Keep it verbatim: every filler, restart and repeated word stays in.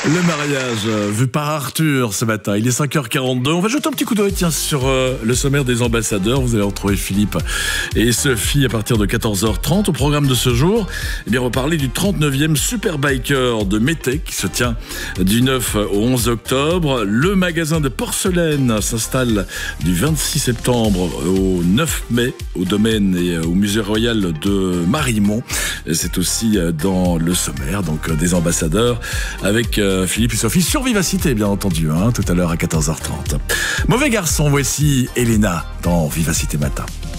Le mariage euh, vu par Arthur ce matin, il est cinq heures quarante-deux. On va jeter un petit coup d'œil tiens, sur euh, le sommaire des ambassadeurs. Vous allez retrouver Philippe et Sophie à partir de quatorze heures trente. Au programme de ce jour, eh bien, on va parler du trente-neuvième Superbiker de Mété qui se tient du neuf au onze octobre. Le magasin de porcelaine s'installe du vingt-six septembre au neuf mai au domaine et au musée royal de Marimont. C'est aussi dans le sommaire donc des ambassadeurs avec euh, Philippe et Sophie sur Vivacité, bien entendu, hein, tout à l'heure à quatorze heures trente. Mauvais garçon, voici Elena dans Vivacité Matin.